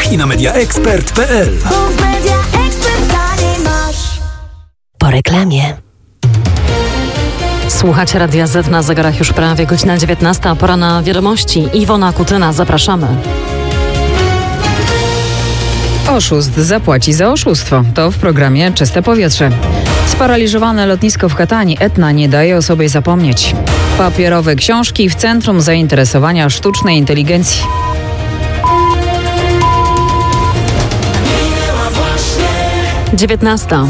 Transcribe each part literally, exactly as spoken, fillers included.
sklepach i na media expert kropka p l. Po reklamie. Słuchacie Radia Z, na zegarach już prawie godzina dziewiętnasta, pora na wiadomości. Iwona Kutyna, zapraszamy. Oszust zapłaci za oszustwo. To w programie Czyste Powietrze. Sparaliżowane lotnisko w Katani Etna nie daje o sobie zapomnieć. Papierowe książki w centrum zainteresowania sztucznej inteligencji. dziewiętnasta.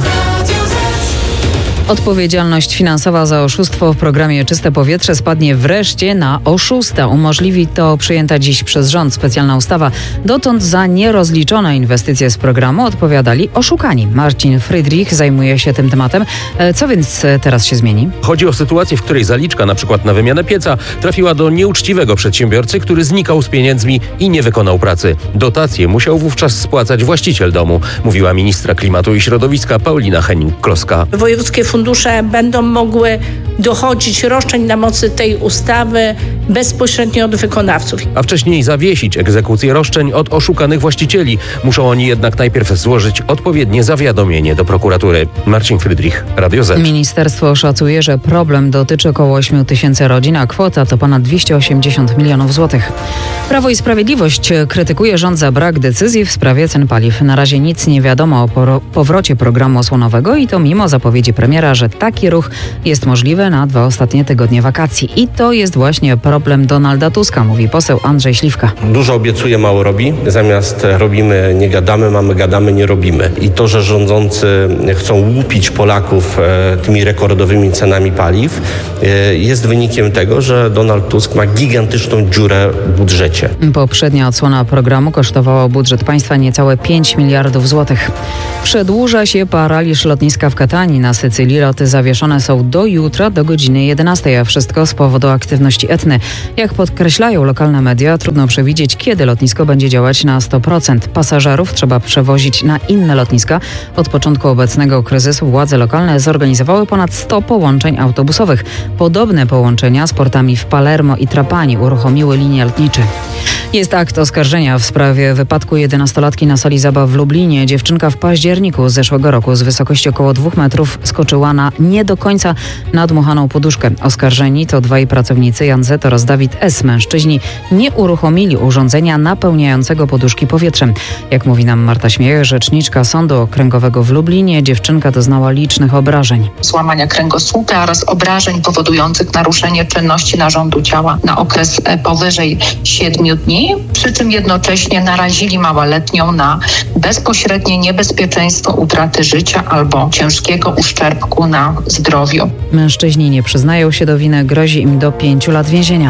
Odpowiedzialność finansowa za oszustwo w programie Czyste Powietrze spadnie wreszcie na oszusta. Umożliwi to przyjęta dziś przez rząd specjalna ustawa. Dotąd za nierozliczone inwestycje z programu odpowiadali oszukani. Marcin Friedrich zajmuje się tym tematem. Co więc teraz się zmieni? Chodzi o sytuację, w której zaliczka, np. na wymianę pieca, trafiła do nieuczciwego przedsiębiorcy, który znikał z pieniędzmi i nie wykonał pracy. Dotacje musiał wówczas spłacać właściciel domu, mówiła ministra klimatu i środowiska Paulina Henning-Kloska. Wojewódzkie fundusze będą mogły dochodzić roszczeń na mocy tej ustawy bezpośrednio od wykonawców. A wcześniej zawiesić egzekucję roszczeń od oszukanych właścicieli. Muszą oni jednak najpierw złożyć odpowiednie zawiadomienie do prokuratury. Marcin Friedrich, Radio Z. Ministerstwo szacuje, że problem dotyczy około ośmiu tysięcy rodzin, a kwota to ponad dwieście osiemdziesiąt milionów złotych. Prawo i Sprawiedliwość krytykuje rząd za brak decyzji w sprawie cen paliw. Na razie nic nie wiadomo o poro- powrocie programu osłonowego i to mimo zapowiedzi premiera, że taki ruch jest możliwy na dwa ostatnie tygodnie wakacji. I to jest właśnie problem Donalda Tuska, mówi poseł Andrzej Śliwka. Dużo obiecuje, mało robi. Zamiast robimy, nie gadamy, mamy, gadamy, nie robimy. I to, że rządzący chcą łupić Polaków e, tymi rekordowymi cenami paliw, e, jest wynikiem tego, że Donald Tusk ma gigantyczną dziurę w budżecie. Poprzednia odsłona programu kosztowała budżet państwa niecałe pięć miliardów złotych. Przedłuża się paraliż lotniska w Katani na Sycylii. Loty zawieszone są do jutra do godziny jedenastej, a wszystko z powodu aktywności Etny. Jak podkreślają lokalne media, trudno przewidzieć, kiedy lotnisko będzie działać na sto procent. Pasażerów trzeba przewozić na inne lotniska. Od początku obecnego kryzysu władze lokalne zorganizowały ponad sto połączeń autobusowych. Podobne połączenia z portami w Palermo i Trapani uruchomiły linie lotnicze. Jest akt oskarżenia w sprawie wypadku jedenastolatki na sali zabaw w Lublinie. Dziewczynka w październiku zeszłego roku z wysokości około dwóch metrów skoczyła na nie do końca nadmuchaną poduszkę. Oskarżeni to dwaj pracownicy, Jan Z. oraz Dawid S. Mężczyźni nie uruchomili urządzenia napełniającego poduszki powietrzem. Jak mówi nam Marta Śmiech, rzeczniczka Sądu Okręgowego w Lublinie, dziewczynka doznała licznych obrażeń. Złamania kręgosłupa oraz obrażeń powodujących naruszenie czynności narządu ciała na okres powyżej siedmiu dni, przy czym jednocześnie narazili małoletnią na bezpośrednie niebezpieczeństwo utraty życia albo ciężkiego uszczerbku na zdrowiu. Mężczyźni nie przyznają się do winy, grozi im do pięciu lat więzienia.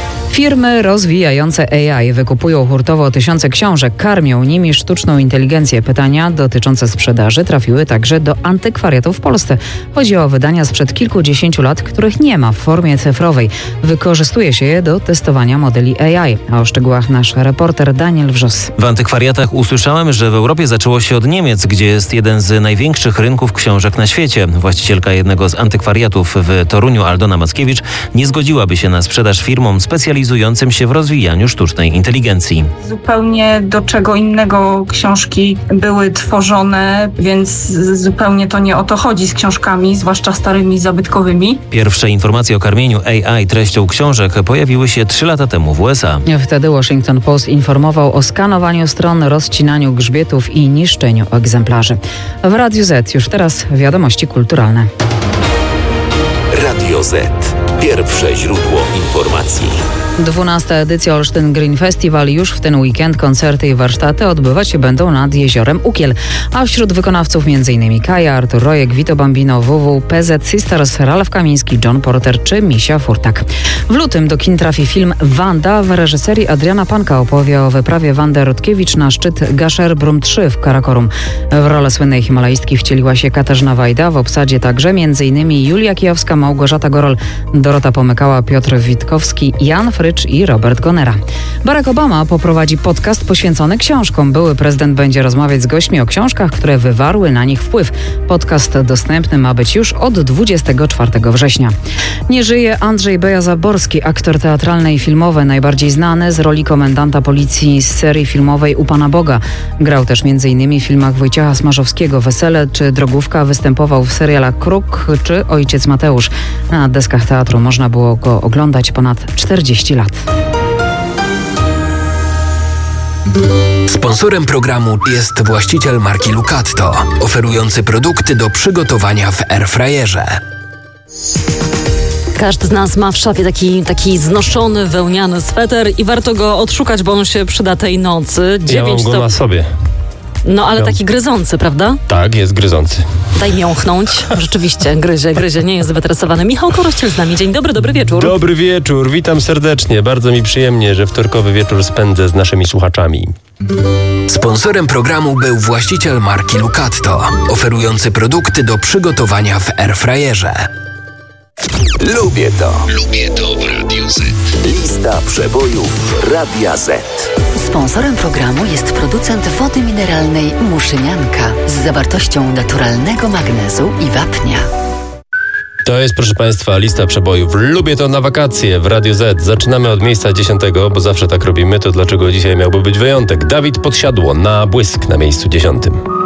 Firmy rozwijające A I wykupują hurtowo tysiące książek, karmią nimi sztuczną inteligencję. Pytania dotyczące sprzedaży trafiły także do antykwariatów w Polsce. Chodzi o wydania sprzed kilkudziesięciu lat, których nie ma w formie cyfrowej. Wykorzystuje się je do testowania modeli A I. A o szczegółach nasz reporter Daniel Wrzos. W antykwariatach usłyszałem, że w Europie zaczęło się od Niemiec, gdzie jest jeden z największych rynków książek na świecie. Właścicielka jednego z antykwariatów w Toruniu, Aldona Mackiewicz, nie zgodziłaby się na sprzedaż firmom specjalizującym się w rozwijaniu sztucznej inteligencji. Zupełnie do czego innego książki były tworzone, więc zupełnie to nie o to chodzi z książkami, zwłaszcza starymi, zabytkowymi. Pierwsze informacje o karmieniu A I treścią książek pojawiły się trzy lata temu w U S A. Wtedy Washington Post informował o skanowaniu stron, rozcinaniu grzbietów i niszczeniu egzemplarzy. W Radiu Z już teraz wiadomości kulturalne. Radio Z. Pierwsze źródło informacji. dwunasta edycja Olsztyn Green Festival. Już w ten weekend koncerty i warsztaty odbywać się będą nad jeziorem Ukiel. A wśród wykonawców m.in. Kaja, Artur Rojek, Vito Bambino, W W, P Z Sisters, Ralf Kamiński, John Porter czy Misia Furtak. W lutym do kin trafi film Wanda w reżyserii Adriana Panka. Opowie o wyprawie Wandy Rutkiewicz na szczyt Gasher Brum trzy w Karakorum. W rolę słynnej himalaistki wcieliła się Katarzyna Wajda. W obsadzie także m.in. Julia Kijowska, Małgorzata Gorol, Dorota Pomykała, Piotr Witkowski, Jan Fry Rycz i Robert Gonera. Barack Obama poprowadzi podcast poświęcony książkom. Były prezydent będzie rozmawiać z gośćmi o książkach, które wywarły na nich wpływ. Podcast dostępny ma być już od dwudziestego czwartego września. Nie żyje Andrzej Beja-Zaborski, aktor teatralny i filmowy, najbardziej znany z roli komendanta policji z serii filmowej U Pana Boga. Grał też między innymi w filmach Wojciecha Smarzowskiego Wesele czy Drogówka, występował w serialach Kruk czy Ojciec Mateusz. Na deskach teatru można było go oglądać ponad czterdzieści lat. Sponsorem programu jest właściciel marki Lucatto, oferujący produkty do przygotowania w airfryerze. Każdy z nas ma w szafie taki, taki znoszony, wełniany sweter i warto go odszukać, bo on się przyda tej nocy. Ja mam go stop... na sobie. No ale Ja- taki gryzący, prawda? Tak, jest gryzący. Daj miąchnąć. Rzeczywiście, gryzie, gryzie, nie jest wytresowany. Michał Korościel z nami. Dzień dobry, dobry wieczór. Dobry wieczór, witam serdecznie. Bardzo mi przyjemnie, że wtorkowy wieczór spędzę z naszymi słuchaczami. Sponsorem programu był właściciel marki Lucatto, oferujący produkty do przygotowania w airfryerze. Lubię to. Lubię to w Radiu Z. Lista przebojów Radia Z. Sponsorem programu jest producent wody mineralnej Muszynianka z zawartością naturalnego magnezu i wapnia. To jest, proszę Państwa, lista przebojów. Lubię to na wakacje w Radiu Z. Zaczynamy od miejsca dziesiątego, bo zawsze tak robimy, to dlaczego dzisiaj miałby być wyjątek? Dawid Podsiadło na Błysk na miejscu dziesiątym.